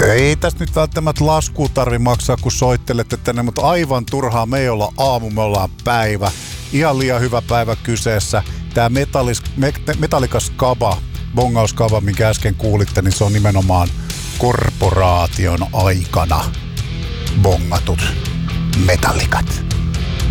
Ei tässä nyt välttämättä laskua tarvi maksaa, kun soittelette tänne, mutta aivan turhaa. Me ei olla aamu, me ollaan päivä. Ihan liian hyvä päivä kyseessä. Tää Metallica Skaba, bongauskaba, minkä äsken kuulitte, niin se on nimenomaan korporaation aikana bongatut metallikat.